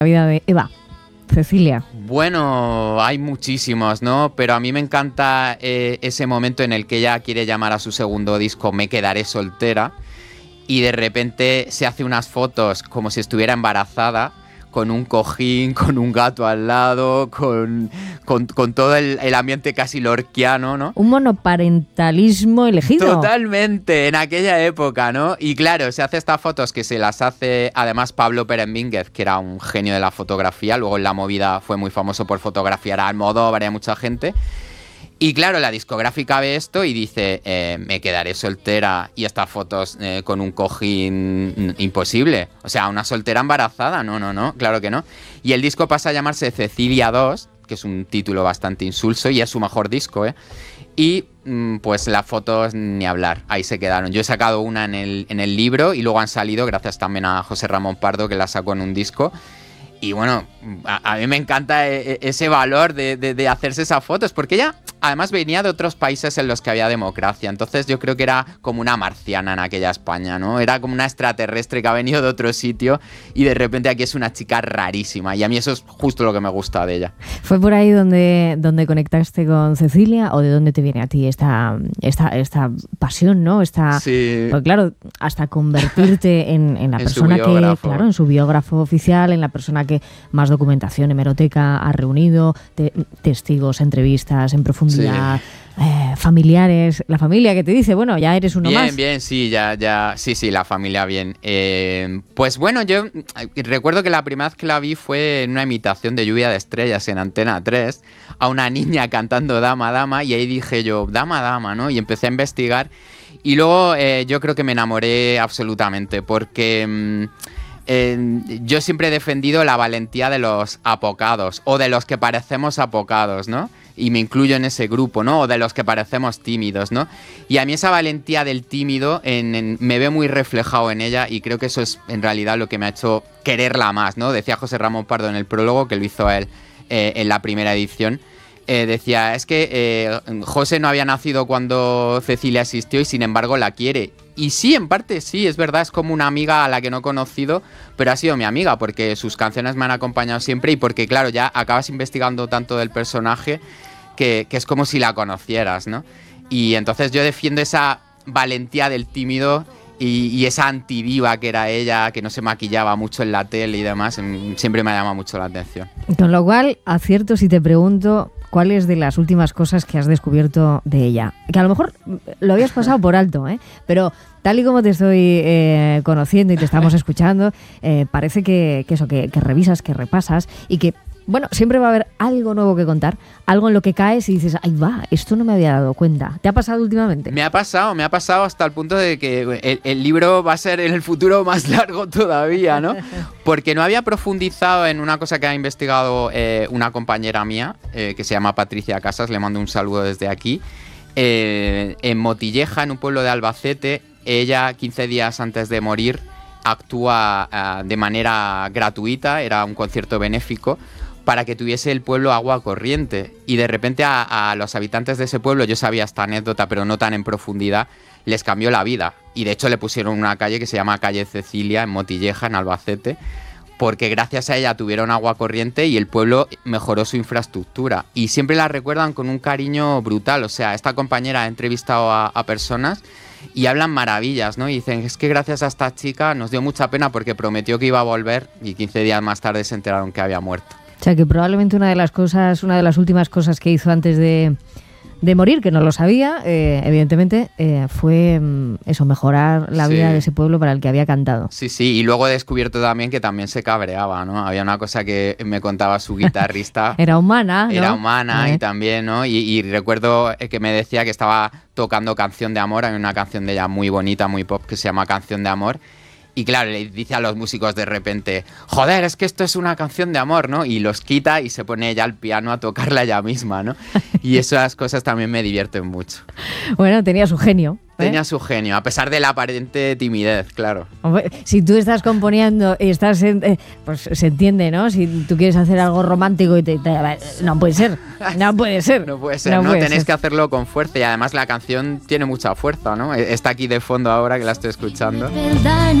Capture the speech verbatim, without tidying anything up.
la vida de Eva, Cecilia? Bueno, hay muchísimos, ¿no? Pero a mí me encanta eh, ese momento en el que ella quiere llamar a su segundo disco Me quedaré soltera y de repente se hace unas fotos como si estuviera embarazada, con un cojín, con un gato al lado, con, con, con todo el, el ambiente casi lorquiano, ¿no? Un monoparentalismo elegido. Totalmente, en aquella época, ¿no? Y claro, se hace estas fotos que se las hace además Pablo Pérez Mínguez, que era un genio de la fotografía, luego en la movida fue muy famoso por fotografiar a Almodóvar y a mucha gente. Y claro, la discográfica ve esto y dice, eh, me quedaré soltera y estas fotos eh, con un cojín imposible. O sea, una soltera embarazada, no, no, no, claro que no. Y el disco pasa a llamarse Cecilia dos, que es un título bastante insulso y es su mejor disco, ¿eh? Y pues las fotos ni hablar, ahí se quedaron. Yo he sacado una en el, en el libro y luego han salido gracias también a José Ramón Pardo, que la sacó en un disco. Y bueno, a, a mí me encanta ese valor de, de, de hacerse esas fotos, porque ella además venía de otros países en los que había democracia, entonces yo creo que era como una marciana en aquella España, ¿no? Era como una extraterrestre que ha venido de otro sitio y de repente aquí es una chica rarísima, y a mí eso es justo lo que me gusta de ella. ¿Fue por ahí donde, donde conectaste con Cecilia o de dónde te viene a ti esta, esta, esta pasión, ¿no? Esta, sí. Pues claro, hasta convertirte en, en la en persona que, claro, en su biógrafo oficial, en la persona que más documentación, hemeroteca ha reunido, te, testigos, entrevistas en profundidad. Sí. Eh, familiares, la familia que te dice, bueno, ya eres uno bien, más. Bien, bien, sí, ya, ya, sí, sí, la familia bien. Eh, pues bueno, yo recuerdo que la primera vez que la vi fue en una imitación de Lluvia de Estrellas en Antena tres, a una niña cantando Dama, Dama, y ahí dije yo, Dama, Dama, ¿no? Y empecé a investigar, y luego eh, yo creo que me enamoré absolutamente, porque... Mmm, Eh, yo siempre he defendido la valentía de los apocados o de los que parecemos apocados, ¿no? Y me incluyo en ese grupo, ¿no? O de los que parecemos tímidos, ¿no? Y a mí esa valentía del tímido en, en, me ve muy reflejado en ella y creo que eso es en realidad lo que me ha hecho quererla más, ¿no? Decía José Ramón Pardo en el prólogo, que lo hizo él eh, en la primera edición. Eh, decía, es que eh, José no había nacido cuando Cecilia existió y sin embargo la quiere. Y sí, en parte sí, es verdad, es como una amiga a la que no he conocido, pero ha sido mi amiga porque sus canciones me han acompañado siempre y porque, claro, ya acabas investigando tanto del personaje que, que es como si la conocieras, ¿no? Y entonces yo defiendo esa valentía del tímido y, y esa antidiva que era ella, que no se maquillaba mucho en la tele y demás, siempre me ha llamado mucho la atención. Con lo cual, acierto si te pregunto... ¿Cuáles de las últimas cosas que has descubierto de ella? Que a lo mejor lo habías pasado por alto, ¿eh? Pero tal y como te estoy eh, conociendo y te estamos escuchando, eh, parece que, que eso, que, que revisas, que repasas y que, bueno, siempre va a haber algo nuevo que contar, algo en lo que caes y dices, ¡ay, va! Esto no me había dado cuenta. ¿Te ha pasado últimamente? Me ha pasado, me ha pasado hasta el punto de que el, el libro va a ser en el futuro más largo todavía, ¿no? Porque no había profundizado en una cosa que ha investigado eh, una compañera mía, eh, que se llama Patricia Casas, le mando un saludo desde aquí. Eh, en Motilleja, en un pueblo de Albacete, ella, quince días antes de morir, actúa uh, de manera gratuita, era un concierto benéfico, para que tuviese el pueblo agua corriente. Y de repente a, a los habitantes de ese pueblo, yo sabía esta anécdota, pero no tan en profundidad, les cambió la vida. Y de hecho le pusieron una calle que se llama Calle Cecilia, en Motilleja, en Albacete, porque gracias a ella tuvieron agua corriente y el pueblo mejoró su infraestructura. Y siempre la recuerdan con un cariño brutal. O sea, esta compañera ha entrevistado a, a personas y hablan maravillas, ¿no? Y dicen, es que gracias a esta chica nos dio mucha pena porque prometió que iba a volver y quince días más tarde se enteraron que había muerto. O sea, que probablemente una de las cosas, una de las últimas cosas que hizo antes de, de morir, que no lo sabía, eh, evidentemente, eh, fue eso, mejorar la sí. vida de ese pueblo para el que había cantado. Sí, sí, y luego he descubierto también que también se cabreaba, ¿no? Había una cosa que me contaba su guitarrista. Era humana, ¿no? Era humana ¿Eh? y también, ¿no? Y, y recuerdo que me decía que estaba tocando Canción de Amor, hay una canción de ella muy bonita, muy pop, que se llama Canción de Amor. Y claro, le dice a los músicos de repente, joder, es que esto es una canción de amor, ¿no? Y los quita y se pone ella al piano a tocarla ella misma, ¿no? Y esas cosas también me divierten mucho. Bueno, tenía su genio. ¿eh? Tenía su genio, a pesar de la aparente timidez, claro. Si tú estás componiendo y estás, en, eh, pues se entiende, ¿no? Si tú quieres hacer algo romántico y te, te no puede ser, no puede ser. No puede ser, no, no puede tenéis ser. que hacerlo con fuerza y además la canción tiene mucha fuerza, ¿no? Está aquí de fondo ahora que la estoy escuchando.